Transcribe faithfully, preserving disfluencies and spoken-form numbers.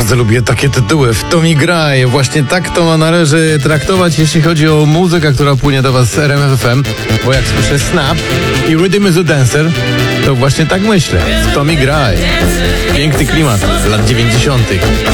Bardzo lubię takie tytuły. W to mi graj. Właśnie tak to należy traktować, jeśli chodzi o muzykę, która płynie do was z R M F F M. Bo jak słyszę Snap i Rhythm is a Dancer, to właśnie tak myślę. W to mi graj. Piękny klimat lat dziewięćdziesiątych.